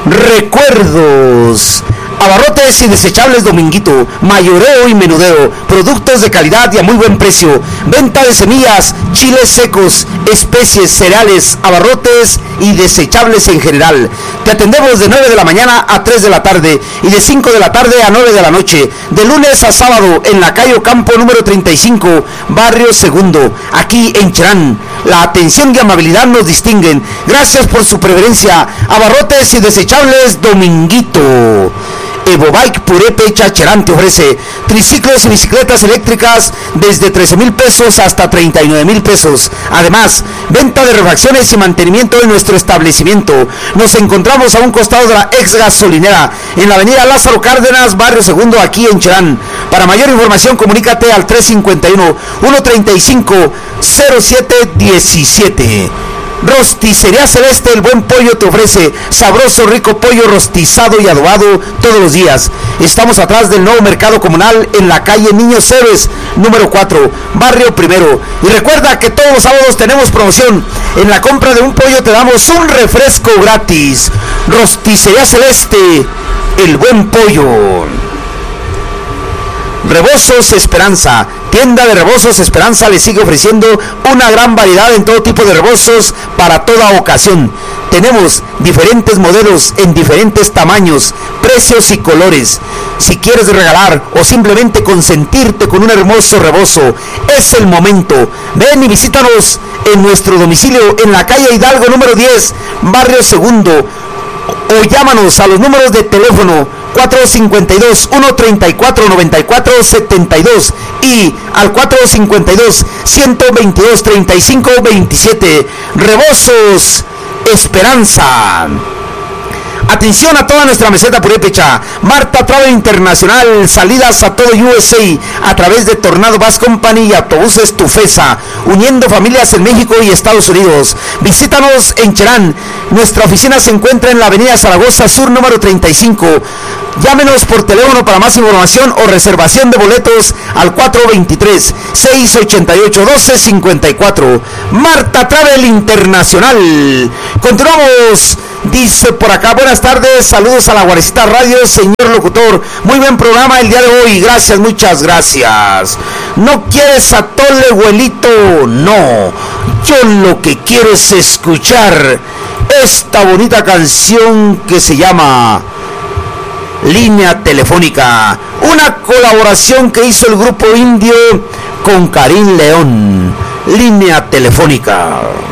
Recuerdos. Abarrotes y desechables Dominguito, mayoreo y menudeo, productos de calidad y a muy buen precio, venta de semillas, chiles secos, especies, cereales, abarrotes y desechables en general. Te atendemos de 9 de la mañana a 3 de la tarde y de 5 de la tarde a 9 de la noche, de lunes a sábado en la calle Ocampo número 35, barrio Segundo, aquí en Cherán. La atención y amabilidad nos distinguen. Gracias por su preferencia. Abarrotes y desechables Dominguito. Evobike Purépecha Cherán te ofrece triciclos y bicicletas eléctricas desde 13,000 pesos hasta 39,000 pesos. Además, venta de refacciones y mantenimiento en nuestro establecimiento. Nos encontramos a un costado de la ex gasolinera, en la avenida Lázaro Cárdenas, barrio Segundo, aquí en Cherán. Para mayor información, comunícate al 351-135-0717. Rosticería Celeste, el buen pollo te ofrece sabroso, rico pollo rostizado y adobado todos los días. Estamos atrás del nuevo mercado comunal en la calle Niños Héroes, número 4, barrio Primero. Y recuerda que todos los sábados tenemos promoción. En la compra de un pollo te damos un refresco gratis. Rosticería Celeste, el buen pollo. Rebozos Esperanza, tienda de Rebozos Esperanza le sigue ofreciendo una gran variedad en todo tipo de rebozos para toda ocasión. Tenemos diferentes modelos en diferentes tamaños, precios y colores. Si quieres regalar o simplemente consentirte con un hermoso rebozo, es el momento. Ven y visítanos en nuestro domicilio en la calle Hidalgo número 10, barrio Segundo, o llámanos a los números de teléfono 452-134-9472 y al 452-122-3527. Rebozos Esperanza. Atención a toda nuestra meseta purépecha. Marta Travel Internacional, salidas a todo USA a través de Tornado Bus Company y autobuses Tufesa, uniendo familias en México y Estados Unidos. Visítanos en Cherán. Nuestra oficina se encuentra en la avenida Zaragoza Sur número 35. Llámenos por teléfono para más información o reservación de boletos al 423-688-1254. Marta Travel Internacional. Continuamos. Dice por acá, buenas tardes, saludos a la Guarecita Radio, señor locutor, muy buen programa el día de hoy, gracias, muchas gracias. ¿No quieres atole, abuelito? No, yo lo que quiero es escuchar esta bonita canción que se llama Línea Telefónica, una colaboración que hizo el grupo Indio con Karim León. Línea Telefónica.